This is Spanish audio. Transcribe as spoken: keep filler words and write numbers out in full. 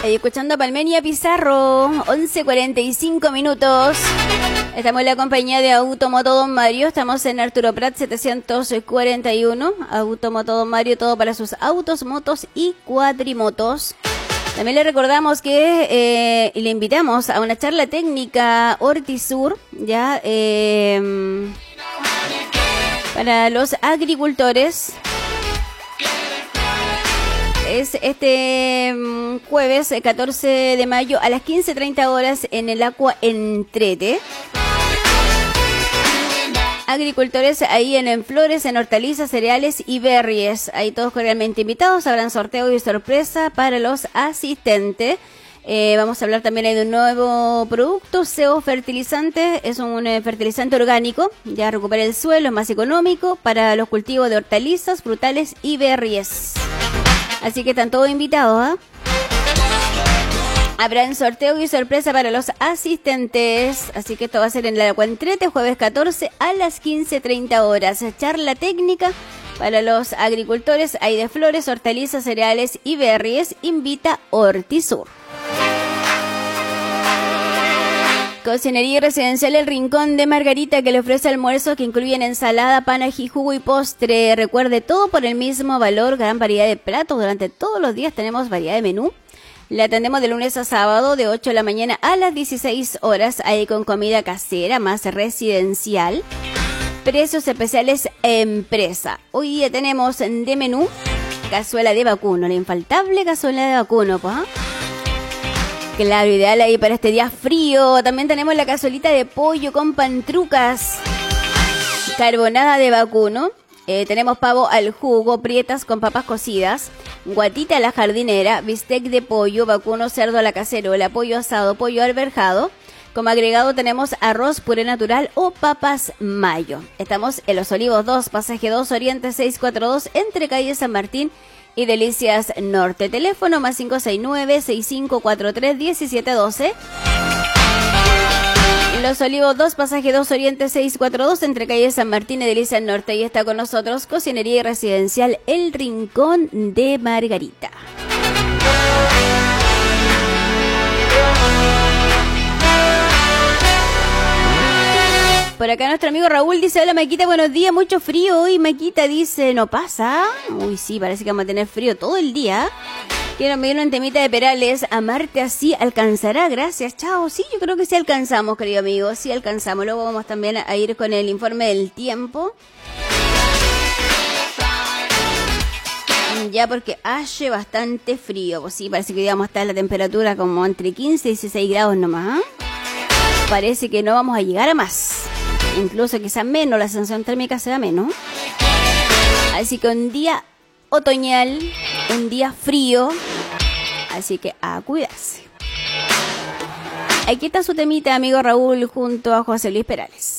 Escuchando a Palmenia Pizarro, once cuarenta y cinco minutos. Estamos en la compañía de Automoto Don Mario. Estamos en Arturo Prat setecientos cuarenta y uno. Automoto Don Mario, todo para sus autos, motos y cuatrimotos. También le recordamos que eh, le invitamos a una charla técnica Hortisur, ya eh, para los agricultores. Es este jueves catorce de mayo a las quince treinta horas en el Aqua Entrete. Agricultores ahí en, en flores, en hortalizas, cereales y berries. Ahí todos cordialmente invitados. Habrán sorteo y sorpresa para los asistentes. Eh, vamos a hablar también de un nuevo producto, S E O Fertilizante. Es un eh, fertilizante orgánico. Ya recupera el suelo, es más económico para los cultivos de hortalizas, frutales y berries. Así que están todos invitados, ¿eh? Habrá un sorteo y sorpresa para los asistentes. Así que esto va a ser en la Cuentrete, jueves catorce a las quince treinta horas. Charla técnica para los agricultores. Hay de flores, hortalizas, cereales y berries. Invita Hortisur. Cocinería Residencial El Rincón de Margarita, que le ofrece almuerzos que incluyen ensalada, pan, ají, jugo y postre. Recuerde, todo por el mismo valor, gran variedad de platos. Durante todos los días tenemos variedad de menú. Le atendemos de lunes a sábado de ocho de la mañana a las dieciséis horas, ahí con comida casera más residencial. Precios especiales empresa. Hoy día tenemos de menú cazuela de vacuno, la infaltable cazuela de vacuno, pues. Claro, ideal ahí para este día frío. También tenemos la cazuelita de pollo con pantrucas, carbonada de vacuno. Eh, tenemos pavo al jugo, prietas con papas cocidas, guatita a la jardinera, bistec de pollo, vacuno, cerdo a la cacerola, pollo asado, pollo alberjado. Como agregado tenemos arroz puré natural o papas mayo. Estamos en Los Olivos dos, pasaje dos, Oriente seiscientos cuarenta y dos, entre calle San Martín y Delicias Norte. Teléfono más cinco seis nueve, seis cinco cuatro tres, uno siete uno dos. Los Olivos dos, pasaje dos, Oriente seiscientos cuarenta y dos, entre calle San Martín y Delicias Norte. Y está con nosotros Cocinería y Residencial El Rincón de Margarita. Por acá nuestro amigo Raúl dice: hola Maquita, buenos días, mucho frío hoy. Maquita dice: ¿no pasa? Uy, sí, parece que vamos a tener frío todo el día. Quiero pedir un temita de Perales. Amarte así alcanzará, gracias, chao. Sí, yo creo que sí alcanzamos, querido amigo, sí alcanzamos. Luego vamos también a ir con el informe del tiempo. Ya porque hace bastante frío, pues sí, parece que íbamos a estar la temperatura como entre quince y dieciséis grados nomás, ¿eh? Parece que no vamos a llegar a más. Incluso quizás menos, la sensación térmica será menos. Así que un día otoñal, un día frío, así que a cuidarse. Aquí está su temita, amigo Raúl, junto a José Luis Perales.